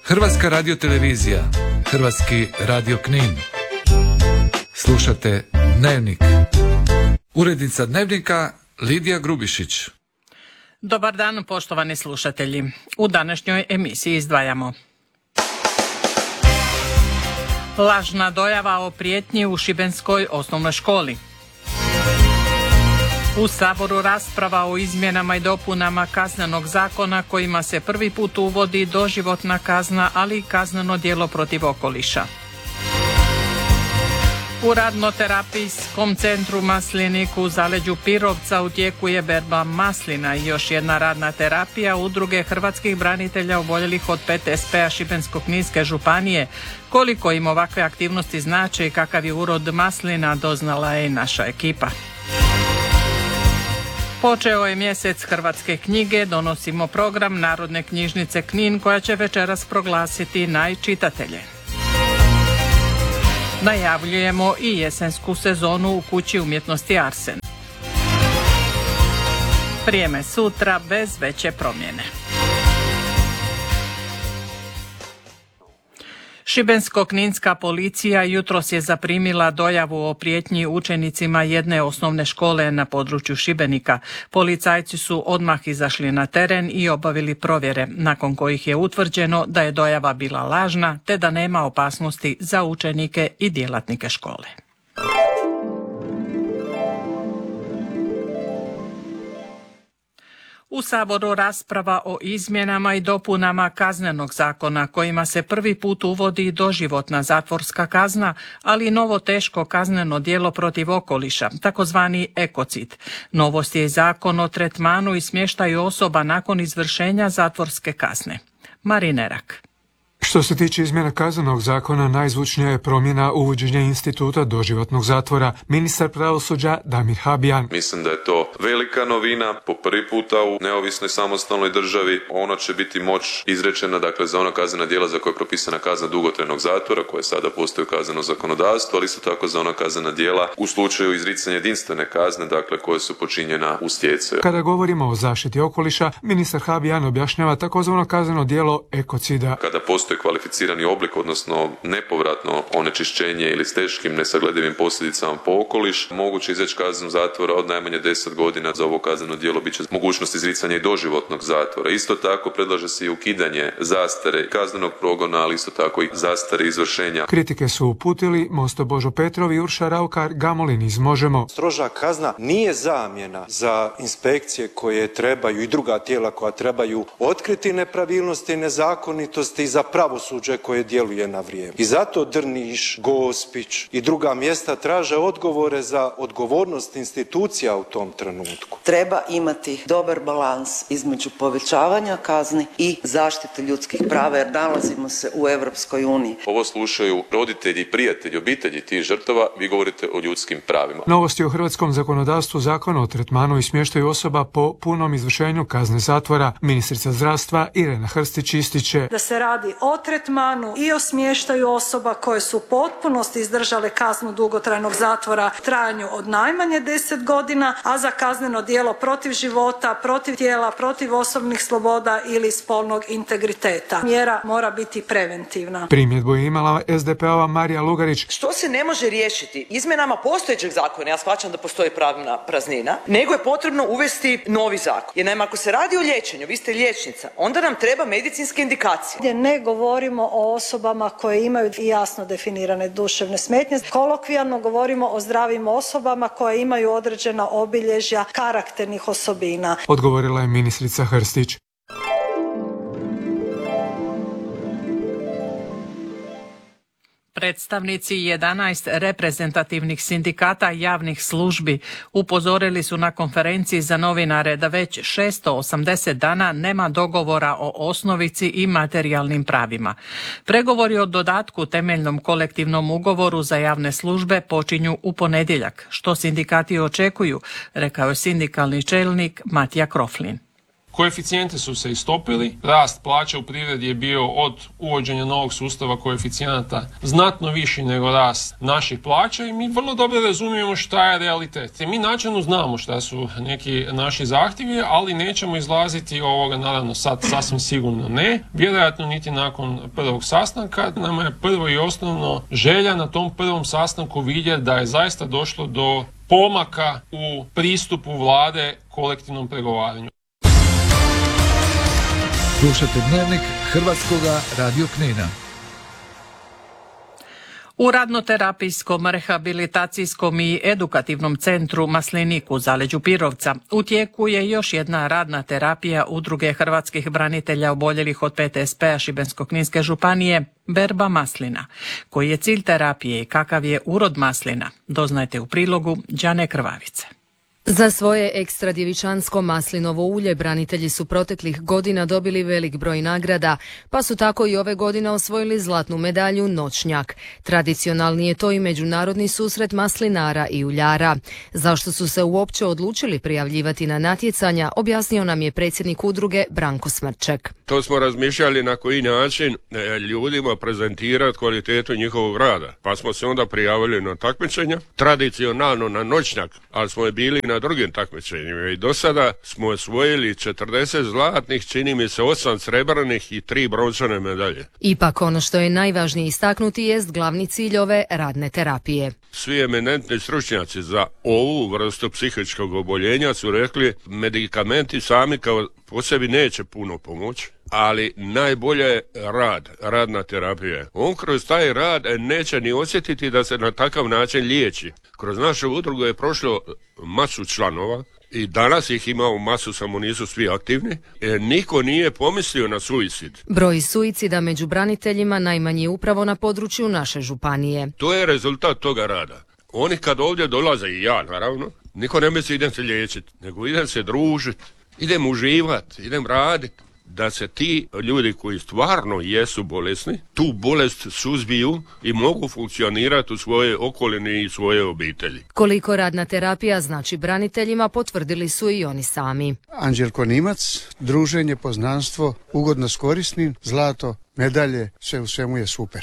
Hrvatska radiotelevizija, Hrvatski radio Knin. Slušate Dnevnik. Urednica Dnevnika Lidija Grubišić. Dobar dan, poštovani slušatelji. U današnjoj emisiji izdvajamo: lažna dojava o prijetnji u šibenskoj osnovnoj školi. U Saboru rasprava o izmjenama i dopunama Kaznenog zakona kojima se prvi put uvodi doživotna kazna, ali i kazneno djelo protiv okoliša. U radno-terapijskom centru Maslinik u zaleđu Pirovca u tijeku je berba maslina i još jedna radna terapija Udruge hrvatskih branitelja oboljelih od PTSP-a Šibensko-kninske županije. Koliko im ovakve aktivnosti znače i kakav je urod maslina, doznala je i naša ekipa. Počeo je mjesec hrvatske knjige, donosimo program Narodne knjižnice Knin koja će večeras proglasiti najčitatelje. Najavljujemo i jesensku sezonu u kući umjetnosti Arsen. Vrijeme sutra bez veće promjene. Šibensko-kninska policija jutros je zaprimila dojavu o prijetnji učenicima jedne osnovne škole na području Šibenika. Policajci su odmah izašli na teren i obavili provjere, nakon kojih je utvrđeno da je dojava bila lažna te da nema opasnosti za učenike i djelatnike škole. U Saboru rasprava o izmjenama i dopunama Kaznenog zakona kojima se prvi put uvodi doživotna zatvorska kazna, ali i novo teško kazneno djelo protiv okoliša, takozvani ekocid. Novost je i Zakon o tretmanu i smještaju osoba nakon izvršenja zatvorske kazne. Marinerak. Što se tiče izmjena Kaznenog zakona, najzvučnija je promjena uvođenja instituta doživotnog zatvora. Ministar pravosuđa Damir Habijan. Mislim da je to velika novina, po prvi puta u neovisnoj samostalnoj državi. Ona će biti moć izrečena, dakle, za ona kaznena djela za koje je propisana kazna dugotrajnog zatvora, koja sada postoji u kaznenom zakonodavstvu, ali isto tako za ona kaznena djela u slučaju izricanja jedinstvene kazne, dakle, koje su počinjena u stjecaju. Kada govorimo o zaštiti okoliša, ministar Habijan objašnjava takozvano kazneno djelo ekocida. Kada postoji kvalificirani oblik, odnosno nepovratno onečišćenje ili s teškim nesagledivim posljedicama po okoliš, moguće izreći kaznu zatvora od najmanje 10 godina. Za ovo kazneno djelo bit će mogućnost izricanja i doživotnog zatvora. Isto tako predlaže se i ukidanje zastare kaznenog progona, ali isto tako i zastare izvršenja. Kritike su uputili Mosto Božo Petrov i Urša Raukar Gamolin iz Možemo. Stroža kazna nije zamjena za inspekcije koje trebaju i druga tijela koja trebaju otkriti nepravilnosti i nezakonitosti i za pravosuđe koje djeluje na vrijeme. I zato Drniš, Gospić i druga mjesta traže odgovore za odgovornost institucija u tom trenutku. Treba imati dobar balans između povećavanja kazni i zaštite ljudskih prava, jer nalazimo se u Europskoj uniji. Ovo slušaju roditelji i prijatelji obitelji tih žrtava, vi govorite o ljudskim pravima. Novosti u hrvatskom zakonodavstvu Zakona o tretmanu i smještaju osoba po punom izvršenju kazne zatvora. Ministrica zdravstva Irena Hrstić ističe da se radi o tretmanu i o smještaju osoba koje su u potpunosti izdržale kaznu dugotrajnog zatvora u trajanju od najmanje 10 godina, a za kazneno djelo protiv života, protiv tijela, protiv osobnih sloboda ili spolnog integriteta. Mjera mora biti preventivna. Primjedbu je imala SDP-ova Marija Lugarić. Što se ne može riješiti izmjenama postojećeg zakona, ja shvaćam da postoji pravna praznina, nego je potrebno uvesti novi zakon. Jer naime, ako se radi o liječenju, vi ste liječnica, onda nam treba medicinske indikacije. Ne govorimo o osobama koje imaju jasno definirane duševne smetnje. Kolokvijalno govorimo o zdravim osobama koje imaju određena obilježja karakternih osobina. Odgovorila je ministrica Hrstić. Predstavnici 11 reprezentativnih sindikata javnih službi upozorili su na konferenciji za novinare da već 680 dana nema dogovora o osnovici i materijalnim pravima. Pregovori o dodatku temeljnom kolektivnom ugovoru za javne službe počinju u ponedjeljak. Što sindikati očekuju, rekao je sindikalni čelnik Matija Kroflin. Koeficijenti su se istopili, rast plaća u privredi je bio od uvođenja novog sustava koeficijenata znatno viši nego rast naših plaća i mi vrlo dobro razumijemo šta je realitet. I mi načelno znamo šta su neki naši zahtjevi, ali nećemo izlaziti naravno sad sasvim sigurno ne, vjerojatno niti nakon prvog sastanka. Nama je prvo i osnovno želja na tom prvom sastanku vidjeti da je zaista došlo do pomaka u pristupu vlade kolektivnom pregovaranju. Slušate Dnevnik Hrvatskoga radio Knina. U radnoterapijskom, rehabilitacijskom i edukativnom centru Maslinik u zaleđu Pirovca u tijeku je još jedna radna terapija Udruge hrvatskih branitelja oboljelih od PTSP-a Šibensko-kninske županije Berba maslina. Koji je cilj terapije i kakav je urod maslina? Doznajte u prilogu Đane Krvavice. Za svoje ekstra djevičansko maslinovo ulje branitelji su proteklih godina dobili velik broj nagrada, pa su tako i ove godine osvojili zlatnu medalju Noćnjak. Tradicionalni je to i međunarodni susret maslinara i uljara. Zašto su se uopće odlučili prijavljivati na natjecanja, objasnio nam je predsjednik udruge Branko Smrček. To smo razmišljali na koji način ljudima prezentirati kvalitetu njihovog rada, pa smo se onda prijavili na takmičenja, tradicionalno na Noćnjak, ali smo je bili na drugim takmičenjima i do sada smo osvojili 40 zlatnih, čini mi se 8 srebrnih i 3 brončane medalje. Ipak ono što je najvažnije istaknuti jest glavni cilj ove radne terapije. Svi eminentni stručnjaci za ovu vrstu psihičkog oboljenja su rekli medikamenti sami kao po sebi neće puno pomoći, ali najbolje je radna terapija. On kroz taj rad neće ni osjetiti da se na takav način liječi. Kroz našu udrugu je prošlo masu članova i danas ih imamo masu, samo nisu svi aktivni. Niko nije pomislio na suicid. Broj suicida među braniteljima najmanji je upravo na području naše županije. To je rezultat toga rada. Oni kad ovdje dolaze, i ja naravno, niko ne misli idem se liječiti, nego idem se družiti, idem uživati, idem raditi. Da se ti ljudi koji stvarno jesu bolesni, tu bolest suzbiju i mogu funkcionirati u svojoj okolini i svoje obitelji. Koliko radna terapija znači braniteljima, potvrdili su i oni sami. Anđelko Nimac, druženje, poznanstvo, ugodno s korisnim, zlato, medalje, sve u svemu je super.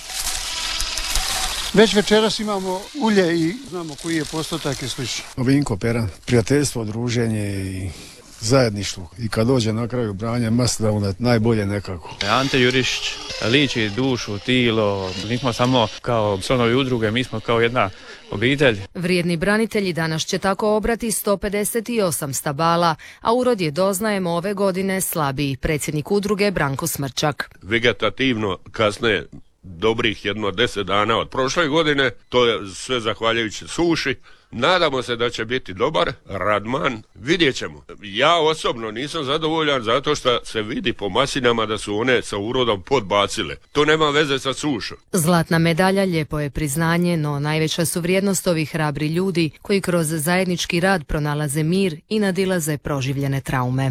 Već večeras imamo ulje i znamo koji je postotak i slično. Vinko Peran, prijateljstvo, druženje i zajedništvo. I kad dođe na kraju branje masla, onda najbolje nekako. Ante Jurišić liči dušu, tilo, nismo samo kao članovi udruge, mi smo kao jedna obitelj. Vrijedni branitelji danas će tako obrati 158 stabala, a urod je, doznajemo, ove godine slabiji. Predsjednik udruge Branko Smrčak. Vegetativno kasne dobrih 10 dana od prošle godine, to je sve zahvaljujući suši. Nadamo se da će biti dobar radman, vidjet ćemo. Ja osobno nisam zadovoljan zato što se vidi po maslinama da su one sa urodom podbacile. To nema veze sa sušom. Zlatna medalja lijepo je priznanje, no najveća su vrijednost ovih hrabri ljudi koji kroz zajednički rad pronalaze mir i nadilaze proživljene traume.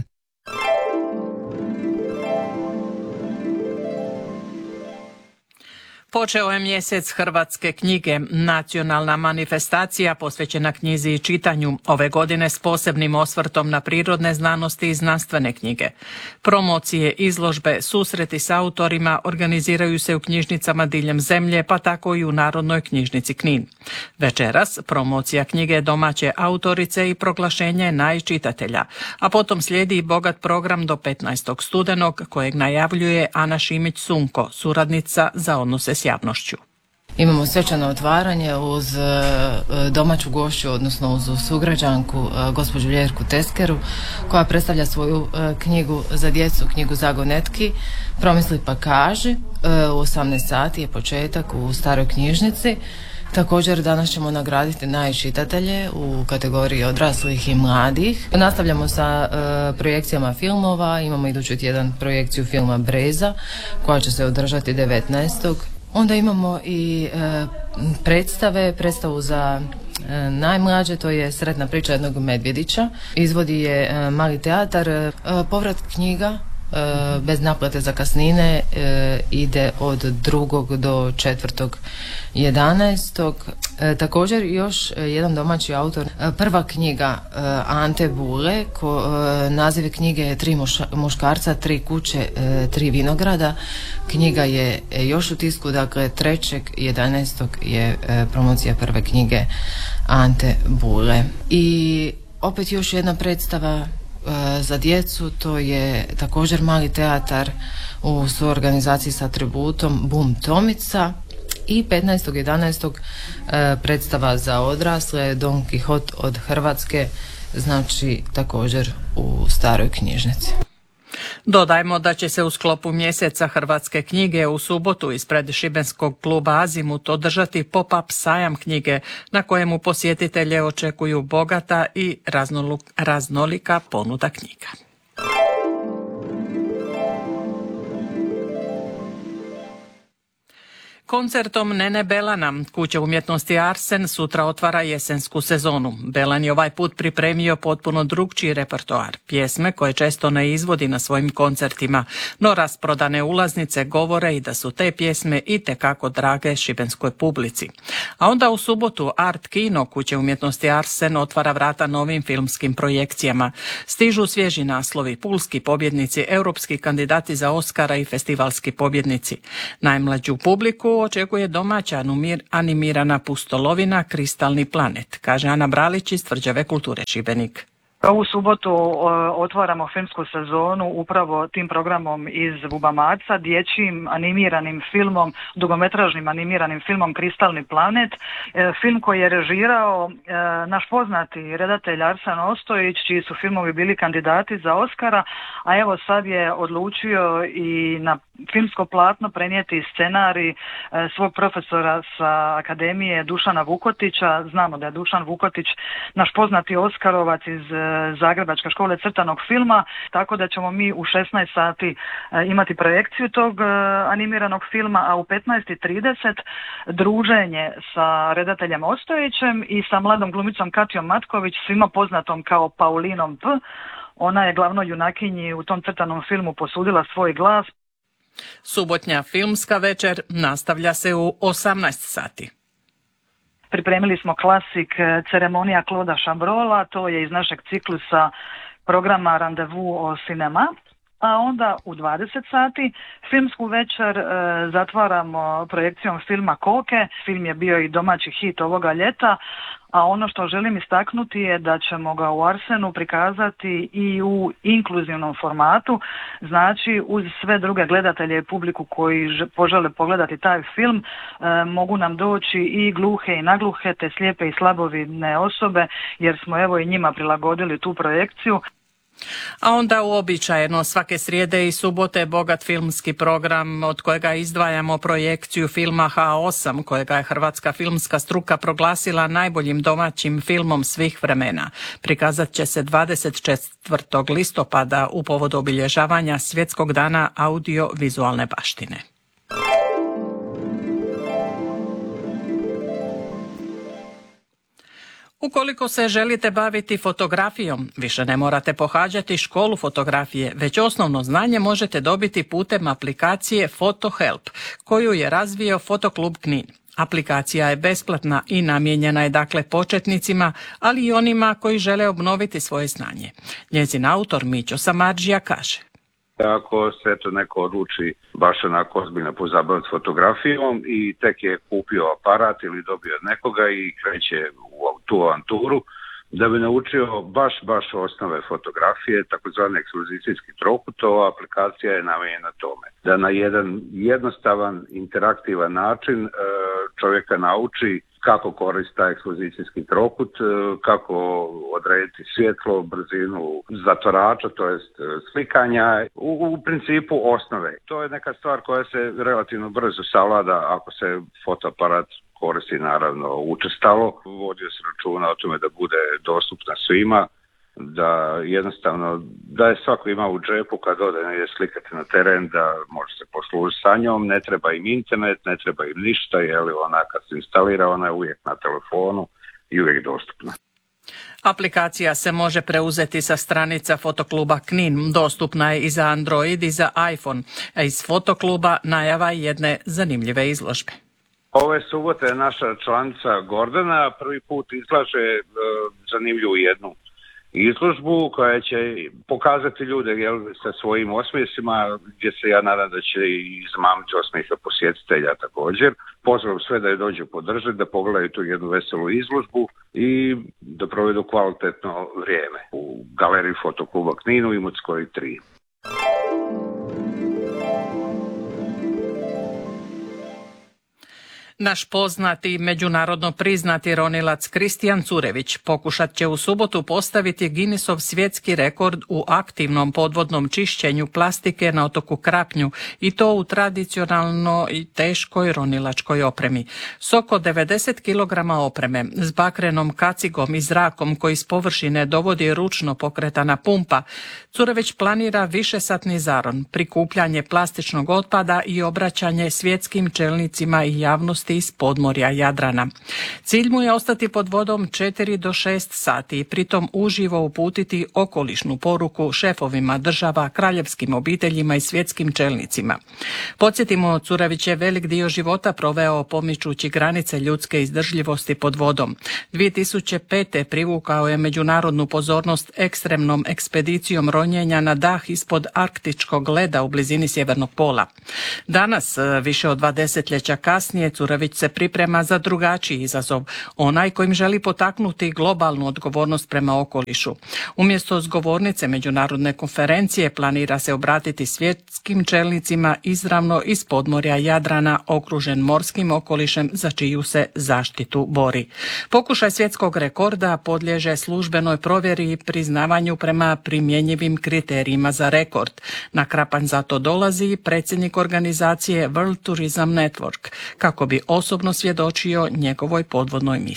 Počeo je mjesec hrvatske knjige, nacionalna manifestacija posvećena knjizi i čitanju, ove godine s posebnim osvrtom na prirodne znanosti i znanstvene knjige. Promocije, izložbe, susreti s autorima organiziraju se u knjižnicama diljem zemlje, pa tako i u Narodnoj knjižnici Knin. Večeras promocija knjige domaće autorice i proglašenje najčitatelja, a potom slijedi i bogat program do 15. studenog kojeg najavljuje Ana Šimić-Sunko, suradnica za odnose s javnošću. Imamo svečano otvaranje uz domaću gošću, odnosno uz sugrađanku gospođu Ljerku Teskeru, koja predstavlja svoju knjigu za djecu, knjigu Zagonetki, Promisli pa kaži. U 18 sati je početak u staroj knjižnici. Također danas ćemo nagraditi najčitatelje u kategoriji odraslih i mladih. Nastavljamo sa projekcijama filmova, imamo idući tjedan projekciju filma Breza koja će se održati 19. Onda imamo i predstavu za najmlađe, to je Sretna priča jednog medvjedića. Izvodi je Mali teatar, povrat knjiga bez naplate zakasnine ide od 2. do 4.11. Također još jedan domaći autor, prva knjiga Ante Bule, naziv knjige je 3 muškarca, 3 kuće, 3 vinograda. Knjiga je još u tisku, dakle 3.11. je promocija prve knjige Ante Bule. I opet još jedna predstava za djecu, to je također mali teatar u suorganizaciji sa tributom Bum Tomica. I 15.11. predstava za odrasle Don Quixote od Hrvatske, znači također u staroj knjižnici. Dodajmo da će se u sklopu mjeseca hrvatske knjige u subotu ispred šibenskog kluba Azimut održati pop-up sajam knjige na kojemu posjetitelje očekuju bogata i raznolika ponuda knjiga. Koncertom Nene Belana, Kuće umjetnosti Arsen, sutra otvara jesensku sezonu. Belan je ovaj put pripremio potpuno drugčiji repertoar, pjesme koje često ne izvodi na svojim koncertima, no rasprodane ulaznice govore i da su te pjesme itekako drage šibenskoj publici. A onda u subotu Art Kino, Kuće umjetnosti Arsen, otvara vrata novim filmskim projekcijama. Stižu svježi naslovi, pulski pobjednici, europski kandidati za Oskara i festivalski pobjednici. Najmlađu publiku očekuje domaća animirana pustolovina Kristalni planet, kaže Ana Bralić iz Tvrđave kulture Šibenik. Ovu subotu otvaramo filmsku sezonu upravo tim programom iz Vubamaca, dječjim animiranim filmom, dugometražnim animiranim filmom Kristalni planet. Film koji je režirao naš poznati redatelj Arsen Ostojić, čiji su filmovi bili kandidati za Oskara, a evo sad je odlučio i na filmsko platno prenijeti scenarij svog profesora sa Akademije Dušana Vukotića. Znamo da je Dušan Vukotić naš poznati Oskarovac iz Zagrebačke škole crtanog filma, tako da ćemo mi u 16 sati imati projekciju tog animiranog filma, a u 15:30 druženje sa redateljem Ostojićem i sa mladom glumicom Katjom Matković, svima poznatom kao Paulinom P. Ona je glavnoj junakinji u tom crtanom filmu posudila svoj glas. Subotnja filmska večer nastavlja se u 18 sati. Pripremili smo klasik Ceremonija Clauda Chabrol'a, to je iz našeg ciklusa programa Rendezvous au Cinema. A onda u 20 sati filmsku večer zatvaramo projekcijom filma Koke. Film je bio i domaći hit ovoga ljeta, a ono što želim istaknuti je da ćemo ga u Arsenu prikazati i u inkluzivnom formatu, znači uz sve druge gledatelje i publiku koji požele pogledati taj film, mogu nam doći i gluhe i nagluhe te slijepe i slabovidne osobe, jer smo evo i njima prilagodili tu projekciju. A onda uobičajeno svake srijede i subote bogat filmski program od kojega izdvajamo projekciju filma H8 kojega je hrvatska filmska struka proglasila najboljim domaćim filmom svih vremena. Prikazat će se 24. listopada u povodu obilježavanja Svjetskog dana audiovizualne baštine. Ukoliko se želite baviti fotografijom, više ne morate pohađati školu fotografije, već osnovno znanje možete dobiti putem aplikacije PhotoHelp, koju je razvio Fotoklub Knin. Aplikacija je besplatna i namijenjena je dakle početnicima, ali i onima koji žele obnoviti svoje znanje. Njezin autor Mićo Samardžija kaže: Ako se neko odluči baš onako ozbiljno pozabaviti fotografijom i tek je kupio aparat ili dobio od nekoga i kreće u tu avanturu, da bi naučio baš osnove fotografije, takozvani ekspozicijski trokut, ova aplikacija je namijenjena tome. Da na jedan jednostavan, interaktivan način čovjeka nauči kako koristi taj ekspozicijski trokut, kako odrediti svjetlo, brzinu zatvorača, to jest slikanja, u principu osnove. To je neka stvar koja se relativno brzo savlada ako se fotoaparat koristi naravno učestalo. Vodio se računa o tome da bude dostupna svima, da jednostavno, da je svako ima u džepu kad ode negdje slikati na teren, da može se poslužiti sa njom, ne treba im internet, ne treba im ništa, jer ona kad se instalira, ona je uvijek na telefonu i uvijek dostupna. Aplikacija se može preuzeti sa stranica Fotokluba Knin. Dostupna je i za Android i za iPhone. A iz Fotokluba najava jedne zanimljive izložbe. Ove subote naša članica Gordana prvi put izlaže zanimljivu jednu izložbu koja će pokazati ljude sa svojim osmijesima, gdje se ja nadam da će i izmamiti osmijeha posjetitelja također. Pozivam sve da je dođu podržati, da pogledaju tu jednu veselu izložbu i da provedu kvalitetno vrijeme u galeriji Fotokluba Knin u Imotskoj 3. Naš poznati međunarodno priznati ronilac Kristijan Curević pokušat će u subotu postaviti Guinnessov svjetski rekord u aktivnom podvodnom čišćenju plastike na otoku Krapnju i to u tradicionalno i teškoj ronilačkoj opremi. S oko 90 kg opreme s bakrenom kacigom i zrakom koji s površine dovodi ručno pokretana pumpa, Curević planira višesatni zaron, prikupljanje plastičnog otpada i obraćanje svjetskim čelnicima i javnosti iz podmorja Jadrana. Cilj mu je ostati pod vodom 4 do 6 sati i pritom uživo uputiti okolišnu poruku šefovima država, kraljevskim obiteljima i svjetskim čelnicima. Podsjetimo, Curević je velik dio života proveo pomičući granice ljudske izdržljivosti pod vodom. 2005. privukao je međunarodnu pozornost ekstremnom ekspedicijom ronjenja na dah ispod arktičkog leda u blizini sjevernog pola. Danas, više od 2 desetljeća kasnije, Curević se priprema za drugačiji izazov, onaj kojim želi potaknuti globalnu odgovornost prema okolišu. Umjesto s govornice međunarodne konferencije planira se obratiti svjetskim čelnicima izravno iz podmorja Jadrana okružen morskim okolišem za čiju se zaštitu bori. Pokušaj svjetskog rekorda podliježe službenoj provjeri i priznavanju prema primjenjivim kriterijima za rekord. Na Krapanj zato dolazi predsjednik organizacije World Tourism Network kako bi osobno svjedočio njegovoj podvodnoj misiji.